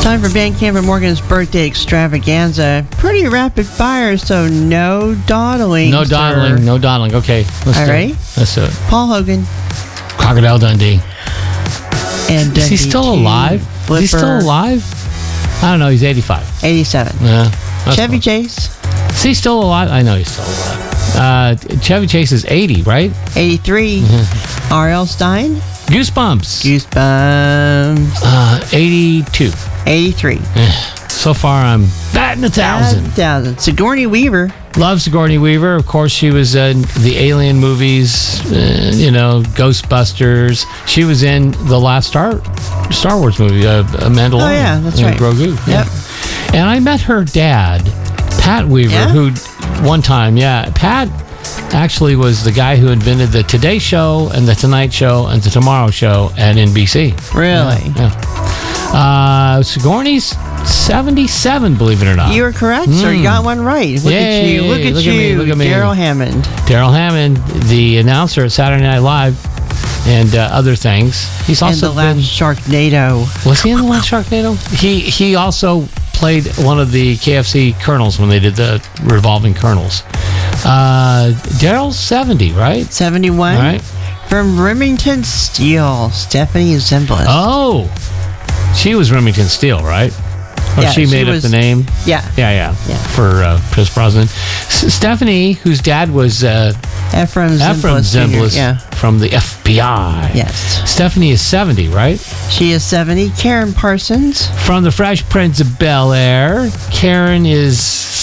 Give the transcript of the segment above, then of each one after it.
Time for Van Camp and Morgan's birthday extravaganza. Pretty rapid fire, so no dawdling. No dawdling, no dawdling. Okay, All right. Let's do it. Paul Hogan. Crocodile Dundee. And Is he still alive? Flipper. Is he still alive? I don't know. He's 85. 87. Yeah. Chevy Cool. Chase. Is he still alive? I know he's still alive. Chevy Chase is 80, right? 83. R.L. Stein. Goosebumps. 82. 83. So far, I'm batting 1,000. 1,000. Sigourney Weaver. Love Sigourney Weaver. Of course, she was in the Alien movies, Ghostbusters. She was in the last Star Wars movie, Mandalorian. Oh, yeah, that's right. Grogu. Yep. Yeah. And I met her dad, Pat Weaver, who one time, Pat actually was the guy who invented the Today Show and the Tonight Show and the Tomorrow Show at NBC. Really? Yeah. Sigourney's 77, believe it or not. You were correct, sir. You got one right. Look at you. Look at you. Look at me. Daryl Hammond. Daryl Hammond, the announcer at Saturday Night Live and other things. He's also in the last Sharknado. Was he in the last Sharknado? He also played one of the KFC Colonels when they did the revolving Colonels. Daryl's 70, right? 71. All right. From Remington Steel, Stephanie Zimbalist. Oh, she was Remington Steel, right? Or Yeah, she made up the name? Yeah. Yeah. For Chris Brosnan. Stephanie, whose dad was Ephraim Zimbalist Jr., from the FBI. Yes. Stephanie is 70, right? She is 70. Karen Parsons. From the Fresh Prince of Bel-Air. Karen is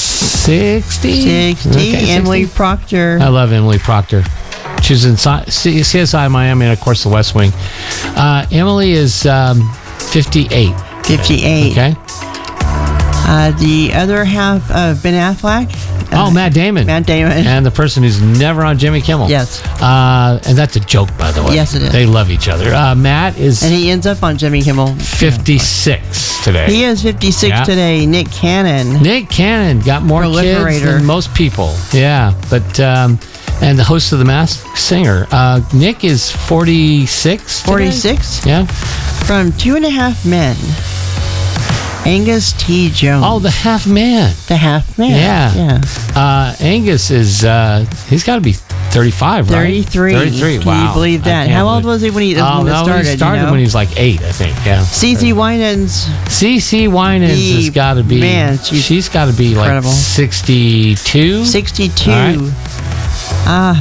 60? 60. Okay, Emily 60. Proctor. I love Emily Proctor. She's in CSI Miami and, of course, The West Wing. Emily is 58. 58. Okay. The other half of Ben Affleck. Matt Damon. Matt Damon. And the person who's never on Jimmy Kimmel. Yes. And that's a joke, by the way. Yes, it is. They love each other. Matt is... And he ends up on Jimmy Kimmel. 56 today. He is 56 today. Nick Cannon. Nick Cannon got more kids than most people. Yeah. But... and the host of The Masked Singer. Nick is 46 today? 46? Yeah. From 2.5 Men. Angus T. Jones. Oh, the half man. The half man. Yeah. Angus is, he's got to be 35, right? 33. 33, Can wow. you believe that? How old was he when he started? He started when he was like 8, I think, yeah. CeCe Winans. CeCe Winans has got to be, man, she's got to be incredible. Like 62. 62. All right.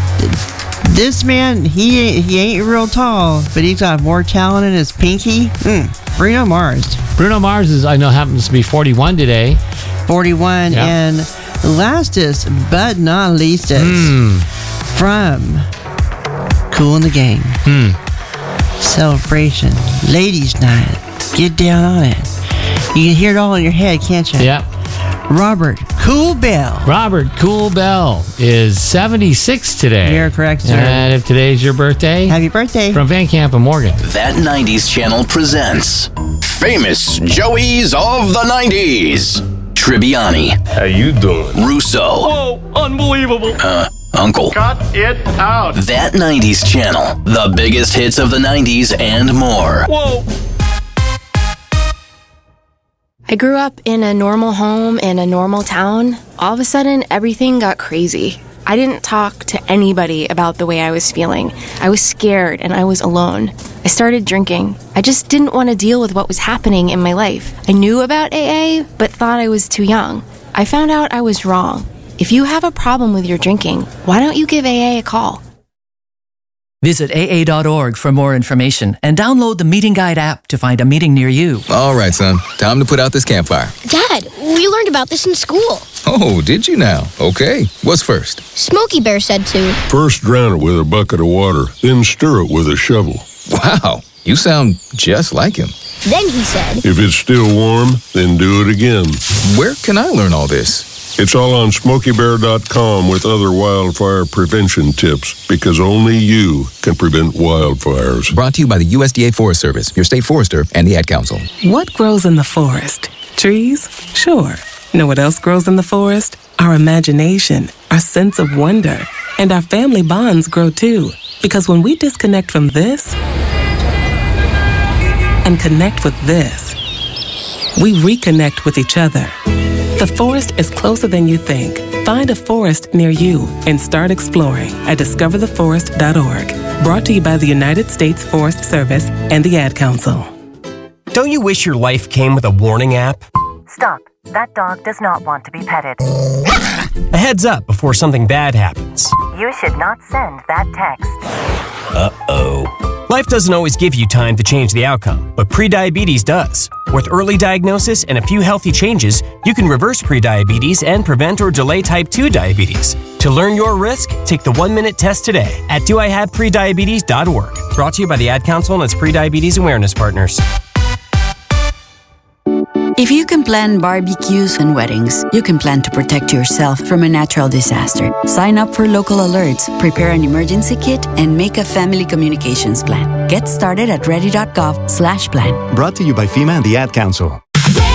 This man, he ain't real tall, but he's got more talent in his pinky. Bruno Mars. Bruno Mars is, I know, happens to be 41 today. 41. Yep. And lastest but not leastest, from Kool and the Gang. Celebration. Ladies' night. Get down on it. You can hear it all in your head, can't you? Yep. Robert Cool Bell. Robert Cool Bell is 76 today. You're correct, sir. And if today's your birthday, happy birthday. From Van Camp and Morgan. That 90s channel presents Famous Joeys of the 90s. Tribbiani. How you doing? Russo. Whoa, unbelievable. Uncle. Cut it out. That 90s channel. The biggest hits of the 90s and more. Whoa. I grew up in a normal home in a normal town. All of a sudden, everything got crazy. I didn't talk to anybody about the way I was feeling. I was scared and I was alone. I started drinking. I just didn't want to deal with what was happening in my life. I knew about AA, but thought I was too young. I found out I was wrong. If you have a problem with your drinking, why don't you give AA a call? Visit AA.org for more information and download the Meeting Guide app to find a meeting near you. All right, son. Time to put out this campfire. Dad, we learned about this in school. Oh, did you now? Okay. What's first? Smokey Bear said to. First drown it with a bucket of water, then stir it with a shovel. Wow, you sound just like him. Then he said. If it's still warm, then do it again. Where can I learn all this? It's all on SmokeyBear.com with other wildfire prevention tips, because only you can prevent wildfires. Brought to you by the USDA Forest Service, your state forester, and the Ad Council. What grows in the forest? Trees? Sure. Know what else grows in the forest? Our imagination, our sense of wonder, and our family bonds grow too. Because when we disconnect from this and connect with this, we reconnect with each other. The forest is closer than you think. Find a forest near you and start exploring at discovertheforest.org. Brought to you by the United States Forest Service and the Ad Council. Don't you wish your life came with a warning app? Stop. That dog does not want to be petted. A heads up before something bad happens. You should not send that text. Uh-oh. Life doesn't always give you time to change the outcome, but prediabetes does. With early diagnosis and a few healthy changes, you can reverse prediabetes and prevent or delay type 2 diabetes. To learn your risk, take the 1-minute test today at doihaveprediabetes.org. Brought to you by the Ad Council and its prediabetes awareness partners. If you can plan barbecues and weddings, you can plan to protect yourself from a natural disaster. Sign up for local alerts, prepare an emergency kit, and make a family communications plan. Get started at ready.gov/plan. Brought to you by FEMA and the Ad Council.